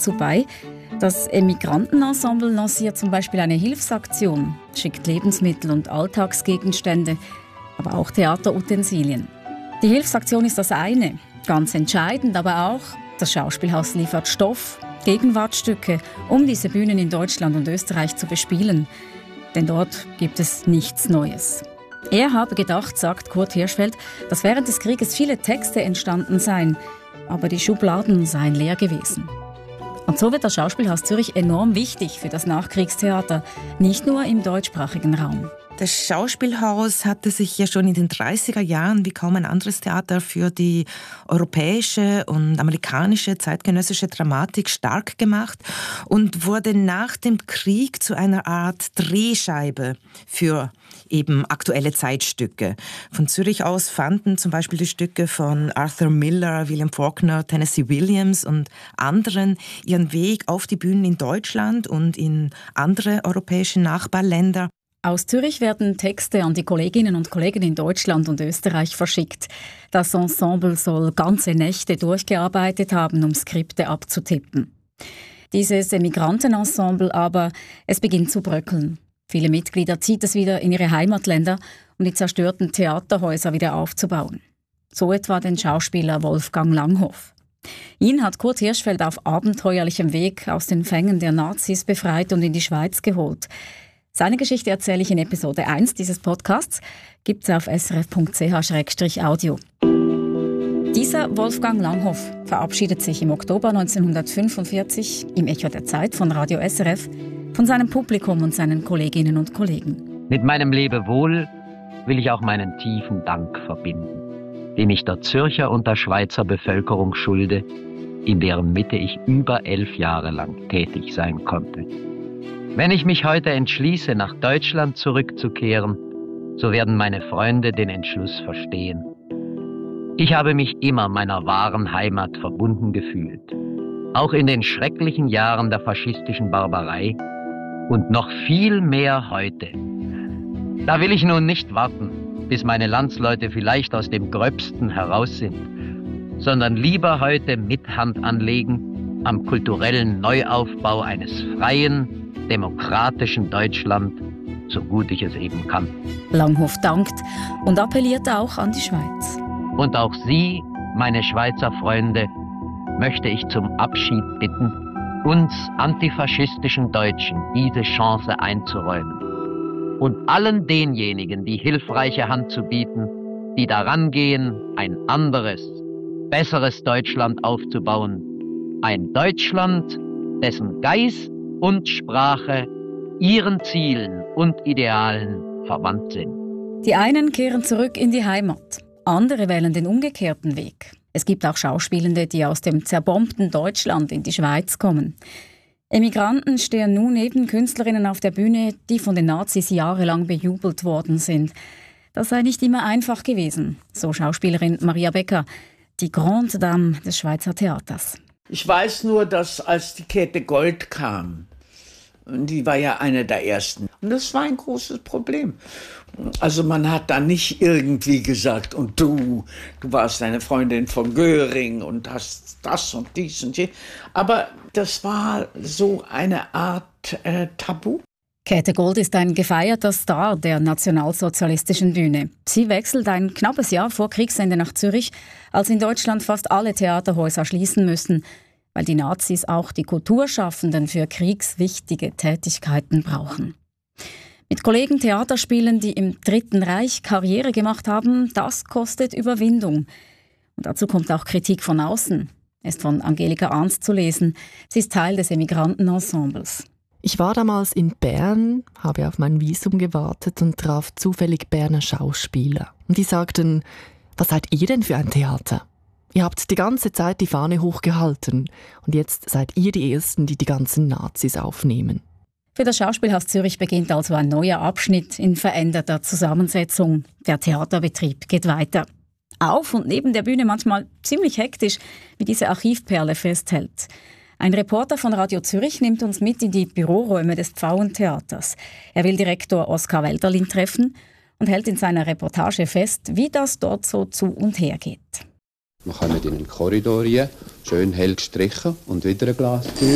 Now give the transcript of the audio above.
dazu bei. Das Emigrantenensemble lanciert zum Beispiel eine Hilfsaktion, schickt Lebensmittel und Alltagsgegenstände, aber auch Theaterutensilien. Die Hilfsaktion ist das eine, ganz entscheidend aber auch, das Schauspielhaus liefert Stoff, Gegenwartstücke, um diese Bühnen in Deutschland und Österreich zu bespielen. Denn dort gibt es nichts Neues. Er habe gedacht, sagt Kurt Hirschfeld, dass während des Krieges viele Texte entstanden seien, aber die Schubladen seien leer gewesen. Und so wird das Schauspielhaus Zürich enorm wichtig für das Nachkriegstheater, nicht nur im deutschsprachigen Raum. Das Schauspielhaus hatte sich ja schon in den 30er Jahren wie kaum ein anderes Theater für die europäische und amerikanische zeitgenössische Dramatik stark gemacht und wurde nach dem Krieg zu einer Art Drehscheibe für eben aktuelle Zeitstücke. Von Zürich aus fanden zum Beispiel die Stücke von Arthur Miller, William Faulkner, Tennessee Williams und anderen ihren Weg auf die Bühnen in Deutschland und in andere europäische Nachbarländer. Aus Zürich werden Texte an die Kolleginnen und Kollegen in Deutschland und Österreich verschickt. Das Ensemble soll ganze Nächte durchgearbeitet haben, um Skripte abzutippen. Dieses Emigrantenensemble aber, es beginnt zu bröckeln. Viele Mitglieder zieht es wieder in ihre Heimatländer, um die zerstörten Theaterhäuser wieder aufzubauen. So etwa den Schauspieler Wolfgang Langhoff. Ihn hat Kurt Hirschfeld auf abenteuerlichem Weg aus den Fängen der Nazis befreit und in die Schweiz geholt. Seine Geschichte erzähle ich in Episode 1 dieses Podcasts. Gibt es auf srf.ch/audio. Dieser Wolfgang Langhoff verabschiedet sich im Oktober 1945 im Echo der Zeit von Radio SRF von seinem Publikum und seinen Kolleginnen und Kollegen. Mit meinem Lebewohl will ich auch meinen tiefen Dank verbinden, den ich der Zürcher und der Schweizer Bevölkerung schulde, in deren Mitte ich über 11 Jahre lang tätig sein konnte. Wenn ich mich heute entschließe, nach Deutschland zurückzukehren, so werden meine Freunde den Entschluss verstehen. Ich habe mich immer meiner wahren Heimat verbunden gefühlt, auch in den schrecklichen Jahren der faschistischen Barbarei und noch viel mehr heute. Da will ich nun nicht warten, bis meine Landsleute vielleicht aus dem Gröbsten heraus sind, sondern lieber heute mit Hand anlegen am kulturellen Neuaufbau eines freien, demokratischen Deutschland, so gut ich es eben kann. Langhoff dankt und appelliert auch an die Schweiz. Und auch Sie, meine Schweizer Freunde, möchte ich zum Abschied bitten, uns antifaschistischen Deutschen diese Chance einzuräumen und allen denjenigen die hilfreiche Hand zu bieten, die daran gehen, ein anderes, besseres Deutschland aufzubauen. Ein Deutschland, dessen Geist und Sprache ihren Zielen und Idealen verwandt sind. Die einen kehren zurück in die Heimat, andere wählen den umgekehrten Weg. Es gibt auch Schauspielende, die aus dem zerbombten Deutschland in die Schweiz kommen. Emigranten stehen nun neben Künstlerinnen auf der Bühne, die von den Nazis jahrelang bejubelt worden sind. Das sei nicht immer einfach gewesen, so Schauspielerin Maria Becker, die Grande Dame des Schweizer Theaters. Ich weiß nur, dass als die Käthe Gold kam, und die war ja eine der ersten, und das war ein großes Problem. Also man hat da nicht irgendwie gesagt, und du warst eine Freundin von Göring und hast das und dies und je. Aber das war so eine Art Tabu. Käthe Gold ist ein gefeierter Star der nationalsozialistischen Bühne. Sie wechselt ein knappes Jahr vor Kriegsende nach Zürich, als in Deutschland fast alle Theaterhäuser schließen müssen, weil die Nazis auch die Kulturschaffenden für kriegswichtige Tätigkeiten brauchen. Mit Kollegen Theater spielen, die im Dritten Reich Karriere gemacht haben, das kostet Überwindung. Und dazu kommt auch Kritik von außen. Ist von Angelika Arndt zu lesen. Sie ist Teil des Emigrantenensembles. Ich war damals in Bern, habe auf mein Visum gewartet und traf zufällig Berner Schauspieler. Und die sagten, was seid ihr denn für ein Theater? Ihr habt die ganze Zeit die Fahne hochgehalten und jetzt seid ihr die Ersten, die die ganzen Nazis aufnehmen. Für das Schauspielhaus Zürich beginnt also ein neuer Abschnitt in veränderter Zusammensetzung. Der Theaterbetrieb geht weiter. Auf und neben der Bühne manchmal ziemlich hektisch, wie diese Archivperle festhält. Ein Reporter von Radio Zürich nimmt uns mit in die Büroräume des Pfauentheaters. Er will Direktor Oskar Welterlin treffen und hält in seiner Reportage fest, wie das dort so zu und her geht. Wir kommen in einen Korridor rein, schön hell gestrichen und wieder eine Glastür.